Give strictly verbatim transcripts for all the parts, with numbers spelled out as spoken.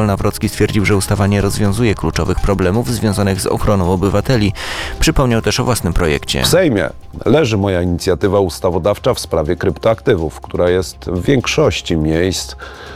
Nawrocki stwierdził, że ustawa nie rozwiązuje kluczowych problemów związanych z ochroną obywateli. Przypomniał też o własnym projekcie. W Sejmie leży moja inicjatywa ustawodawcza w sprawie kryptoaktywów, która jest w większości miejsc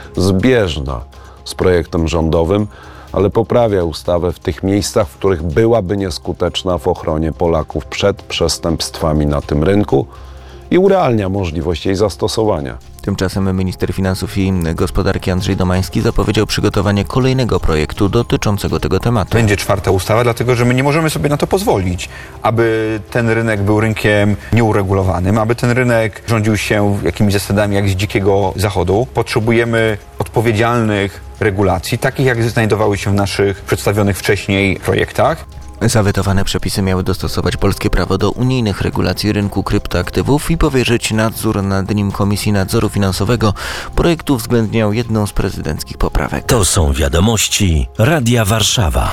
zbieżna z projektem rządowym, ale poprawia ustawę w tych miejscach, w których byłaby nieskuteczna w ochronie Polaków przed przestępstwami na tym rynku i urealnia możliwość jej zastosowania. Tymczasem minister finansów i gospodarki Andrzej Domański zapowiedział przygotowanie kolejnego projektu dotyczącego tego tematu. Będzie czwarta ustawa, dlatego że my nie możemy sobie na to pozwolić, aby ten rynek był rynkiem nieuregulowanym, aby ten rynek rządził się jakimiś zasadami jak z dzikiego zachodu. Potrzebujemy odpowiedzialnych regulacji, takich jak znajdowały się w naszych przedstawionych wcześniej projektach. Zawetowane przepisy miały dostosować polskie prawo do unijnych regulacji rynku kryptoaktywów i powierzyć nadzór nad nim Komisji Nadzoru Finansowego. Projekt uwzględniał jedną z prezydenckich poprawek. To są wiadomości Radia Warszawa.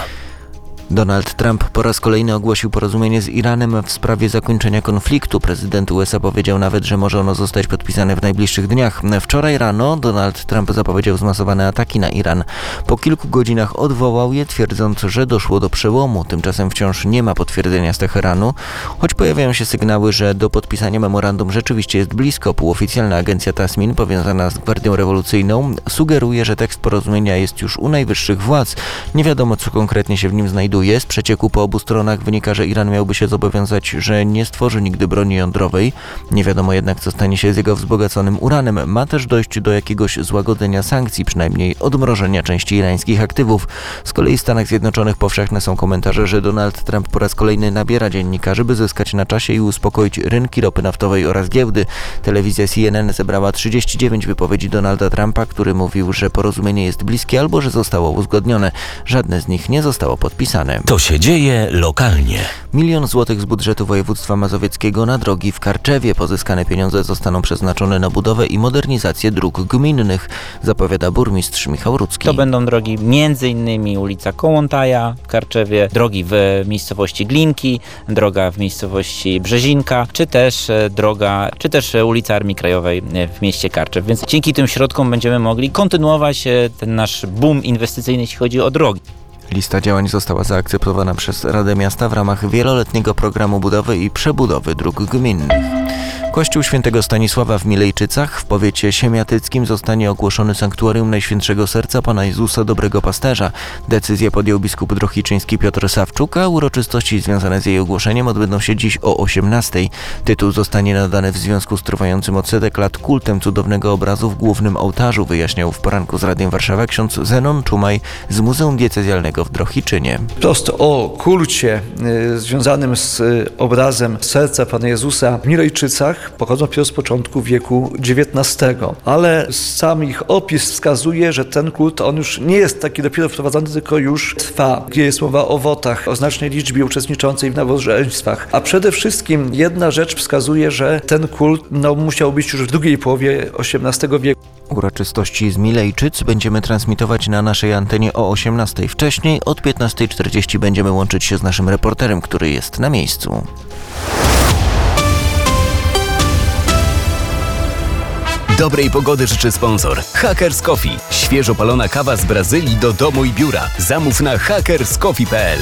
Donald Trump po raz kolejny ogłosił porozumienie z Iranem w sprawie zakończenia konfliktu. Prezydent U S A powiedział nawet, że może ono zostać podpisane w najbliższych dniach. Wczoraj rano Donald Trump zapowiedział zmasowane ataki na Iran. Po kilku godzinach odwołał je, twierdząc, że doszło do przełomu. Tymczasem wciąż nie ma potwierdzenia z Teheranu, choć pojawiają się sygnały, że do podpisania memorandum rzeczywiście jest blisko. Półoficjalna agencja Tasmin, powiązana z Gwardią Rewolucyjną, sugeruje, że tekst porozumienia jest już u najwyższych władz. Nie wiadomo, co konkretnie się w nim znajduje. Z przecieku po obu stronach wynika, że Iran miałby się zobowiązać, że nie stworzy nigdy broni jądrowej. Nie wiadomo jednak, co stanie się z jego wzbogaconym uranem. Ma też dojść do jakiegoś złagodzenia sankcji, przynajmniej odmrożenia części irańskich aktywów. Z kolei w Stanach Zjednoczonych powszechne są komentarze, że Donald Trump po raz kolejny nabiera dziennikarzy, by zyskać na czasie i uspokoić rynki ropy naftowej oraz giełdy. Telewizja C N N zebrała trzydzieści dziewięć wypowiedzi Donalda Trumpa, który mówił, że porozumienie jest bliskie albo że zostało uzgodnione. Żadne z nich nie zostało podpisane. To się dzieje lokalnie. Milion złotych z budżetu województwa mazowieckiego na drogi w Karczewie. Pozyskane pieniądze zostaną przeznaczone na budowę i modernizację dróg gminnych, zapowiada burmistrz Michał Rudzki. To będą drogi między innymi ulica Kołątaja w Karczewie, drogi w miejscowości Glinki, droga w miejscowości Brzezinka, czy też droga, czy też ulica Armii Krajowej w mieście Karczew. Więc dzięki tym środkom będziemy mogli kontynuować ten nasz boom inwestycyjny, jeśli chodzi o drogi. Lista działań została zaakceptowana przez Radę Miasta w ramach wieloletniego programu budowy i przebudowy dróg gminnych. Kościół Świętego Stanisława w Milejczycach w powiecie siemiatyckim zostanie ogłoszony sanktuarium Najświętszego Serca Pana Jezusa Dobrego Pasterza. Decyzję podjął biskup drohiczyński Piotr Sawczuk, a uroczystości związane z jej ogłoszeniem odbędą się dziś o osiemnastej. Tytuł zostanie nadany w związku z trwającym od setek lat kultem cudownego obrazu w głównym ołtarzu, wyjaśniał w poranku z Radiem Warszawa ksiądz Zenon Czumaj z Muzeum Diecezjalnego w Drohiczynie. Prosto o kulcie y, związanym z y, obrazem Serca Pana Jezusa w Milejczycach pochodzą dopiero z początku wieku dziewiętnastego. Ale sam ich opis wskazuje, że ten kult, on już nie jest taki dopiero wprowadzany, tylko już trwa. Gdzie jest mowa o wotach, o znacznej liczbie uczestniczącej w nabożeństwach. A przede wszystkim jedna rzecz wskazuje, że ten kult no, musiał być już w drugiej połowie osiemnastego wieku. Uroczystości z Milejczyc będziemy transmitować na naszej antenie o osiemnastej. Wcześniej od piętnastej czterdzieści będziemy łączyć się z naszym reporterem, który jest na miejscu. Dobrej pogody życzy sponsor Hackers Coffee. Świeżo palona kawa z Brazylii do domu i biura. Zamów na hackers coffee kropka p l.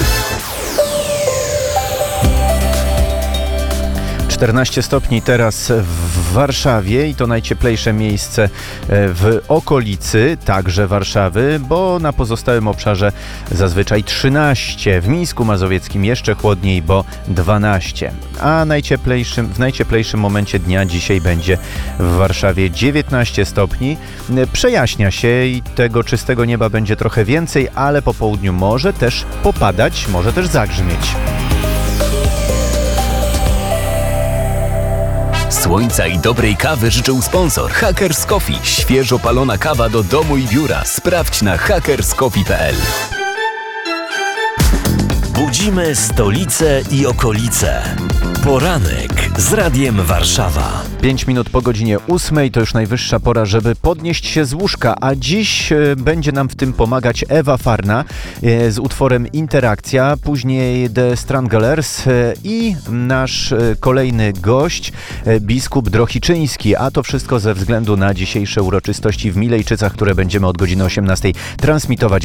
czternaście stopni teraz w Warszawie i to najcieplejsze miejsce w okolicy, także Warszawy, bo na pozostałym obszarze zazwyczaj trzynaście. W Mińsku Mazowieckim jeszcze chłodniej, bo dwanaście. A najcieplejszym, w najcieplejszym momencie dnia dzisiaj będzie w Warszawie dziewiętnaście stopni. Przejaśnia się i tego czystego nieba będzie trochę więcej, ale po południu może też popadać, może też zagrzmieć. Słońca i dobrej kawy życzył sponsor Hackers Coffee. Świeżo palona kawa do domu i biura. Sprawdź na hackers coffee kropka p l. Budzimy stolicę i okolice. Poranek z Radiem Warszawa. pięć minut po godzinie ósmej to już najwyższa pora, żeby podnieść się z łóżka, a dziś e, będzie nam w tym pomagać Ewa Farna e, z utworem Interakcja, później The Stranglers e, i nasz e, kolejny gość, e, biskup Drohiczyński, a to wszystko ze względu na dzisiejsze uroczystości w Milejczycach, które będziemy od godziny osiemnastej transmitować